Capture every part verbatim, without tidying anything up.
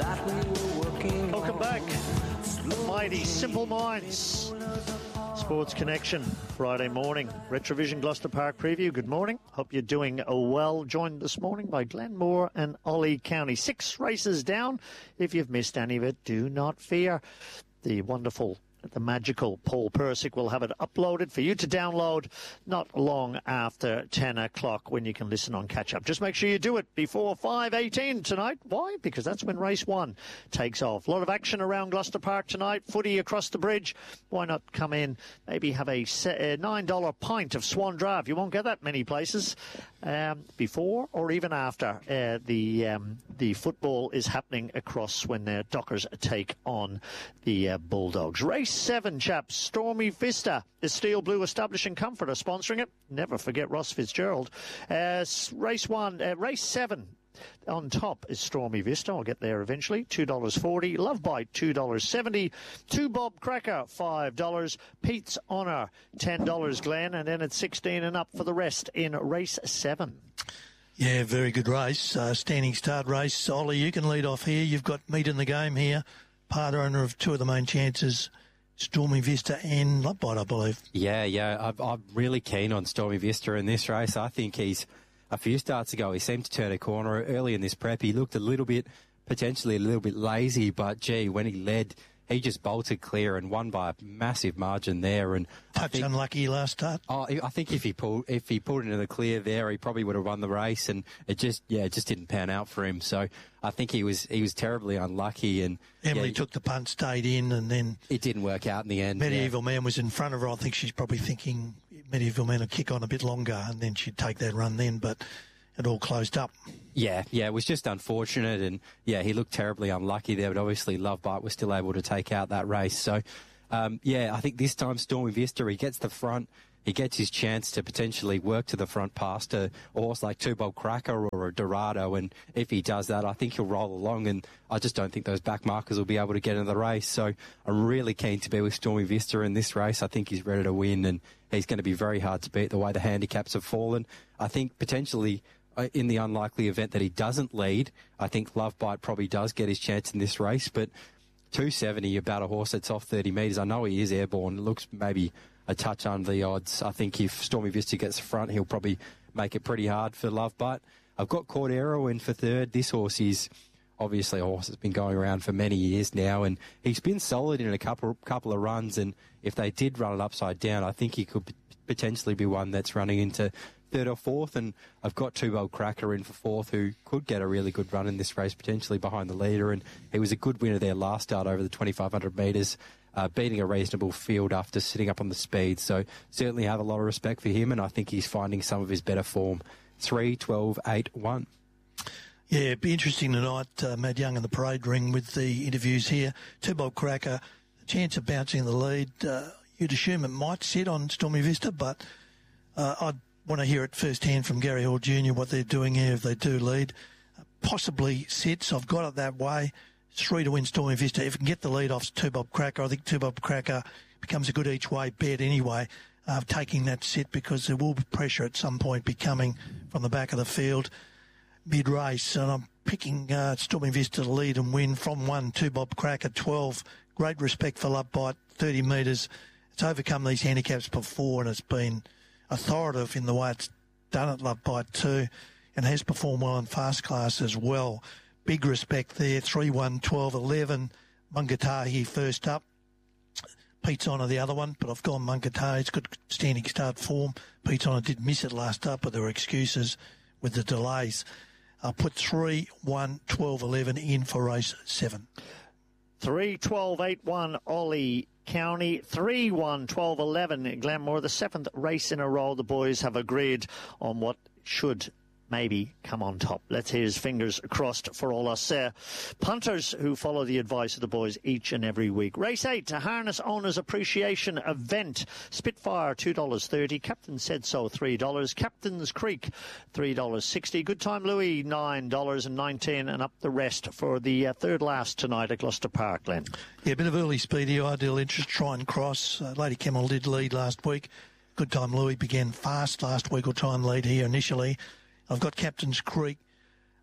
Welcome back, mighty Simple Minds. Sports Connection, Friday morning. Retrovision Gloucester Park preview. Good morning. Hope you're doing well. Joined this morning by Glenmore and Ollie County. Six races down. If you've missed any of it, do not fear. The wonderful, the magical Paul Persick will have it uploaded for you to download not long after ten o'clock when you can listen on catch-up. Just make sure you do it before five eighteen tonight. Why? Because that's when race one takes off. A lot of action around Gloucester Park tonight. Footy across the bridge. Why not come in, maybe have a nine dollar pint of Swan Draft. You won't get that many places um, before or even after uh, the um, the football is happening across when the Dockers take on the uh, Bulldogs. Race seven, chaps. Stormy Vista is Steel Blue Establishing Comfort are sponsoring it. Never forget Ross Fitzgerald. Uh, race one, uh, race seven. On top is Stormy Vista. I'll get there eventually. two dollars forty. Love Bite, two dollars seventy. Two Bob Cracker, five dollars. Pete's Honour, ten dollars, Glenn. And then it's sixteen and up for the rest in race seven. Yeah, very good race. Uh, standing start race. Ollie, you can lead off here. You've got meat in the game here. Part owner of two of the main chances, Stormy Vista and Love Bite, I believe. Yeah, yeah. I'm, I'm really keen on Stormy Vista in this race. I think he's, a few starts ago, he seemed to turn a corner early in this prep. He looked a little bit, potentially a little bit lazy, but gee, when he led, he just bolted clear and won by a massive margin there. And touch think, unlucky last start. Oh, I think if he pulled if he pulled into the clear there, he probably would have won the race. And it just yeah, it just didn't pan out for him. So I think he was he was terribly unlucky. And Emily yeah, took the punt, stayed in, and then it didn't work out in the end. Medieval yeah. Man was in front of her. I think she's probably thinking Medieval Man will kick on a bit longer, and then she'd take that run then. But it all closed up. Yeah, yeah, it was just unfortunate, and yeah, he looked terribly unlucky there, but obviously Love Bite was still able to take out that race. So, um, yeah, I think this time Stormy Vista, he gets the front, he gets his chance to potentially work to the front past a horse like Two Bob Cracker or a Dorado, and if he does that, I think he'll roll along, and I just don't think those back markers will be able to get into the race. So I'm really keen to be with Stormy Vista in this race. I think he's ready to win, and he's going to be very hard to beat the way the handicaps have fallen. I think potentially, in the unlikely event that he doesn't lead, I think Love Bite probably does get his chance in this race, but two seventy about a horse that's off thirty metres. I know he is airborne. It looks maybe a touch under the odds. I think if Stormy Vista gets the front, he'll probably make it pretty hard for Love Bite. I've got Cordero in for third. This horse is obviously a horse that's been going around for many years now, and he's been solid in a couple, couple of runs, and if they did run it upside down, I think he could potentially be one that's running into third or fourth, and I've got Two Bob Cracker in for fourth, who could get a really good run in this race, potentially behind the leader, and he was a good winner there last start over the twenty-five hundred metres, uh, beating a reasonable field after sitting up on the speed, so certainly have a lot of respect for him, and I think he's finding some of his better form. three, twelve, eight, one. Yeah, it'd be interesting tonight, uh, Matt Young in the parade ring with the interviews here. Two Bob Cracker, a chance of bouncing the lead. Uh, you'd assume it might sit on Stormy Vista, but uh, I'd want to hear it firsthand from Gary Hall Junior what they're doing here if they do lead. Uh, possibly sits. I've got it that way. Three to win Stormy Vista. If we can get the lead off Two Bob Cracker, I think Two Bob Cracker becomes a good each-way bet anyway, uh, taking that sit, because there will be pressure at some point be coming from the back of the field mid-race. And I'm picking uh, Stormy Vista to lead and win from one, Two Bob Cracker, twelve. Great respect for Love Bite, thirty metres. It's overcome these handicaps before, and it's been authoritative in the way it's done at Love Bite too, and has performed well in fast class as well. Big respect there. three, one, twelve, eleven. Mungatahi first up. Pete's Honour the other one, but I've gone Mungatahi. It's good standing start form. Pete's Honour did miss it last up, but there were excuses with the delays. I'll put three, one, twelve, eleven in for race seven. three, twelve, eight, one, Ollie County. three, one, twelve, eleven, Glenmore. The seventh race in a row. The boys have agreed on what should maybe come on top. Let's hear his fingers crossed for all us uh, punters who follow the advice of the boys each and every week. Race eight, a Harness Owners Appreciation Event. Spitfire, two dollars thirty. Captain Said So, three dollars. Captain's Creek, three dollars sixty. Good Time Louis, nine dollars nineteen. And up the rest for the uh, third last tonight at Gloucester Park, Glenn. Yeah, a bit of early speedy, ideal interest, try and cross. Uh, Lady Camel did lead last week. Good Time Louis began fast last week, or try and lead here initially. I've got Captain's Creek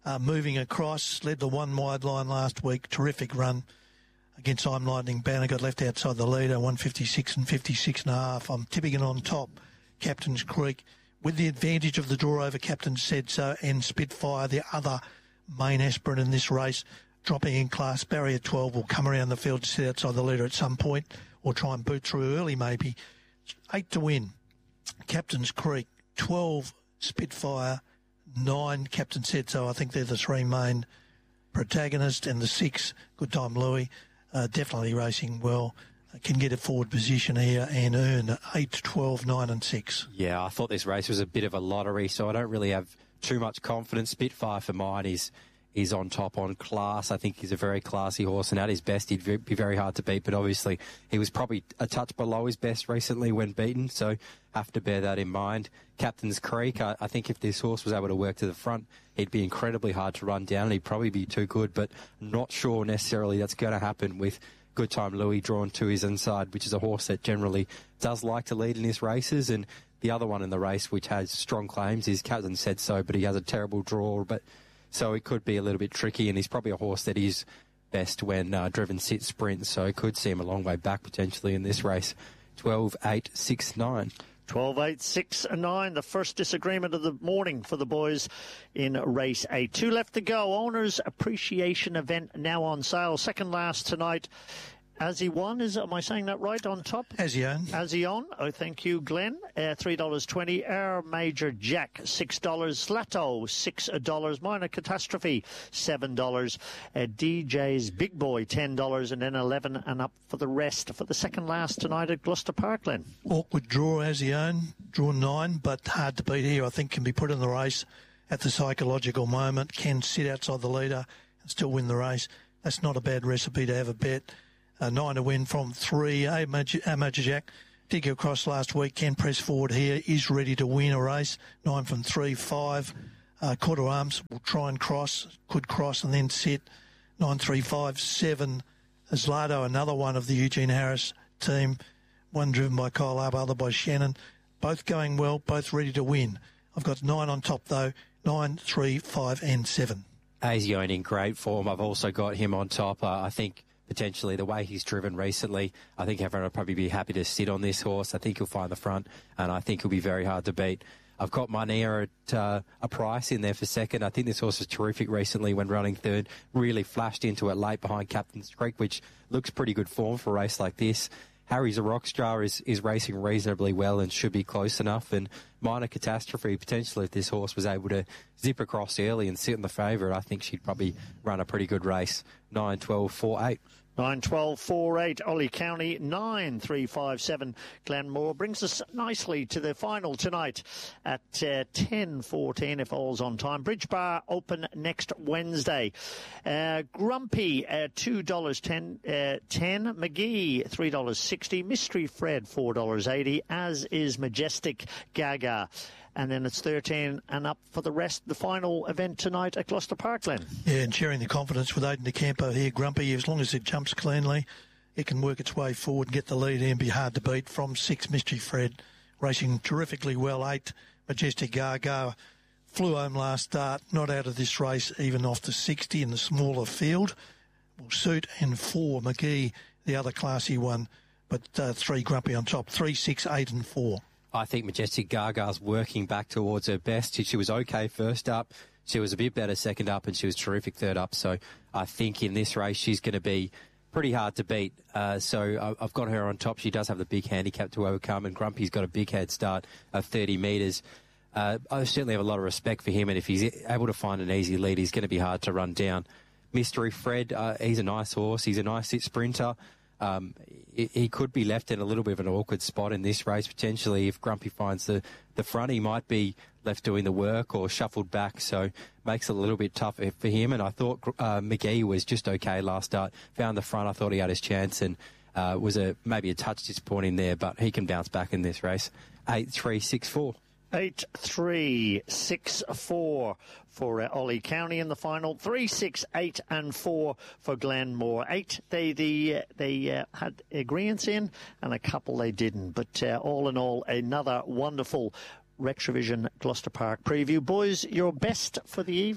uh, moving across, led the one wide line last week. Terrific run against I'm Lightning Banner, got left outside the leader, one fifty-six and fifty-six and a half. I'm tipping it on top, Captain's Creek, with the advantage of the draw over Captain Said So and Spitfire, the other main aspirant in this race, dropping in class. Barrier twelve will come around the field to sit outside the leader at some point, or try and boot through early maybe. Eight to win, Captain's Creek, twelve Spitfire, nine Captain Said So. I think they're the three main protagonists, and the six, Good Time Louis, uh, definitely racing well. Uh, can get a forward position here and earn eight, twelve, nine and six. Yeah, I thought this race was a bit of a lottery, so I don't really have too much confidence. Spitfire for mine is is on top on class. I think he's a very classy horse, and at his best he'd be very hard to beat, but obviously he was probably a touch below his best recently when beaten, so have to bear that in mind. Captain's Creek, I, I think if this horse was able to work to the front, he'd be incredibly hard to run down, and he'd probably be too good, but not sure necessarily that's going to happen with Good Time Louis drawn to his inside, which is a horse that generally does like to lead in his races. And the other one in the race which has strong claims is Captain Said So, but he has a terrible draw, but so it could be a little bit tricky, and he's probably a horse that is best when uh, driven sit sprint, so it could see him a long way back potentially in this race. twelve, eight, six, nine. twelve, eight, six, nine. The first disagreement of the morning for the boys in race eight. Two left to go. Owners Appreciation event now on sale. Second last tonight. As he won, is am I saying that right on top? As he on. As he on. Oh, thank you, Glenn. Uh, three dollars twenty. Air Major Jack, six dollars. Slato, six dollars. Minor Catastrophe, seven dollars. Uh, D J's Big Boy, ten dollars. And then eleven and up for the rest for the second last tonight at Gloucester Park, Glen. Awkward draw as he own. Draw nine, but hard to beat here. I think can be put in the race at the psychological moment. Can sit outside the leader and still win the race. That's not a bad recipe to have a bet. Uh, nine to win from three. A Major, A Major Jack did go across last week. Can press forward here. Is ready to win a race. Nine from three. Five. Uh, Quarter Arms will try and cross. Could cross and then sit. Nine, three, five, seven. Zlato, another one of the Eugene Harris team. One driven by Kyle Arbour, other by Shannon. Both going well. Both ready to win. I've got nine on top though. Nine, three, five, and seven. Azione in great form. I've also got him on top. Uh, I think potentially the way he's driven recently, I think everyone will probably be happy to sit on this horse. I think he'll find the front, and I think he'll be very hard to beat. I've got Mynea at uh, a price in there for second. I think this horse was terrific recently when running third. Really flashed into it late behind Captain's Creek, which looks pretty good form for a race like this. Harry's a Rockstar is, is racing reasonably well and should be close enough. And Minor Catastrophe, potentially if this horse was able to zip across early and sit in the favourite, I think she'd probably run a pretty good race. nine, twelve, four, eight. nine, twelve, four, eight. Ollie County, nine, three, five, seven. Glenmore brings us nicely to the final tonight at uh, ten fourteen if all's on time. Bridge Bar open next Wednesday. Uh, Grumpy, uh, two dollars ten. Uh, ten. McGee, three dollars sixty. Mystery Fred, four dollars eighty, as is Majestic Gaga. And then it's thirteen and up for the rest. The final event tonight at Gloucester Park, Glen. Yeah, and sharing the confidence with Aidan DeCampo here. Grumpy, as long as it jumps cleanly, it can work its way forward and get the lead and be hard to beat. From six, Mystery Fred, racing terrifically well. Eight, Majestic Gaga, flew home last start, not out of this race, even off the sixty in the smaller field. Will suit. And four, McGee, the other classy one, but uh, three, Grumpy on top. Three, six, eight, and four. I think Majestic Gaga's working back towards her best. She was okay first up. She was a bit better second up, and she was terrific third up. So I think in this race she's going to be pretty hard to beat. Uh, so I've got her on top. She does have the big handicap to overcome, and Grumpy's got a big head start of thirty metres. Uh, I certainly have a lot of respect for him, and if he's able to find an easy lead, he's going to be hard to run down. Mystery Fred, uh, he's a nice horse. He's a nice sit sprinter. Um, he could be left in a little bit of an awkward spot in this race, potentially. If Grumpy finds the, the front, he might be left doing the work or shuffled back, so makes it a little bit tougher for him. And I thought uh, McGee was just okay last start. Found the front, I thought he had his chance, and uh, was a maybe a touch disappointing there, but he can bounce back in this race. eight, three, six, four. Eight, three, six, four for uh, Ollie County in the final. Three, six, eight, and four for Glenmore. Eight, they the uh, they uh, had agreements in, and a couple they didn't. But uh, all in all, another wonderful Retrovision Gloucester Park preview. Boys, your best for the evening.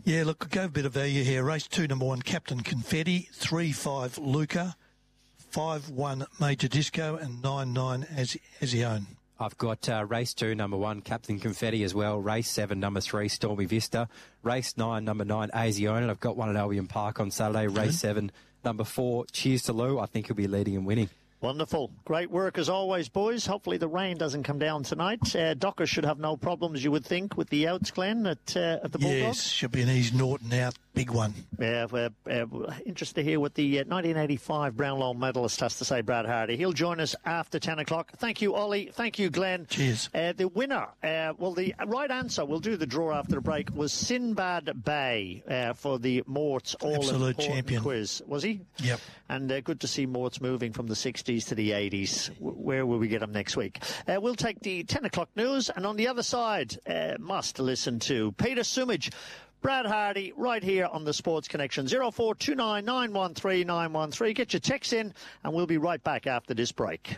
Yeah, look, go a bit of value here. Race two, number one, Captain Confetti, three five Luca, five one Major Disco, and nine nine as Azione. I've got uh, race two, number one, Captain Confetti as well. Race seven, number three, Stormy Vista. Race nine, number nine, Azione. And I've got one at Albion Park on Saturday. Race mm-hmm. seven, number four, Cheers to Lou. I think he'll be leading and winning. Wonderful. Great work as always, boys. Hopefully the rain doesn't come down tonight. Uh, Docker should have no problems, you would think, with the outs, Glenn, at, uh, at the Bulldogs. Yes, should be an easy Norton out. Big one. Yeah, uh, uh, interested to hear what the uh, nineteen eighty-five Brownlow medalist has to say, Brad Hardy. He'll join us after ten o'clock. Thank you, Ollie. Thank you, Glenn. Cheers. Uh, the winner, uh, well, the right answer, we'll do the draw after the break, was Sinbad Bay uh, for the Morts All-Important champion quiz. Was he? Yep. And uh, good to see Morts moving from the sixties to the eighties. Where will we get him next week? Uh, we'll take the ten o'clock news, and on the other side, uh, must listen to Peter Sumage, Brad Hardy, right here on the Sports Connection. zero four two nine, nine one three, nine one three. Get your texts in, and we'll be right back after this break.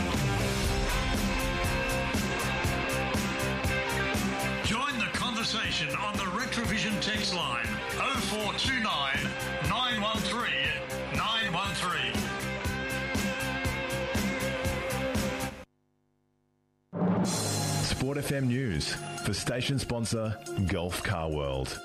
Join the conversation on the Retrovision text line oh four two nine, nine one three, nine one three. Sport F M News for station sponsor Gulf Car World.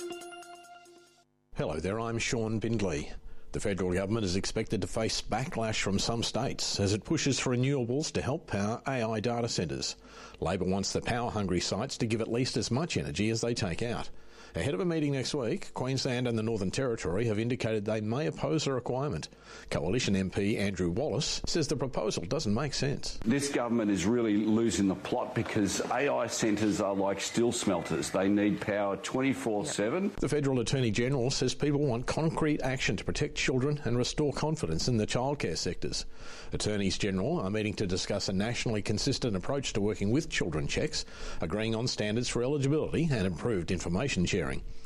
Hello there, I'm Sean Bindley. The federal government is expected to face backlash from some states as it pushes for renewables to help power A I data centres. Labor wants the power-hungry sites to give at least as much energy as they take out. Ahead of a meeting next week, Queensland and the Northern Territory have indicated they may oppose the requirement. Coalition M P Andrew Wallace says the proposal doesn't make sense. This government is really losing the plot because A I centres are like steel smelters. They need power twenty-four seven. The Federal Attorney General says people want concrete action to protect children and restore confidence in the childcare sectors. Attorneys General are meeting to discuss a nationally consistent approach to working with children checks, agreeing on standards for eligibility and improved information sharing.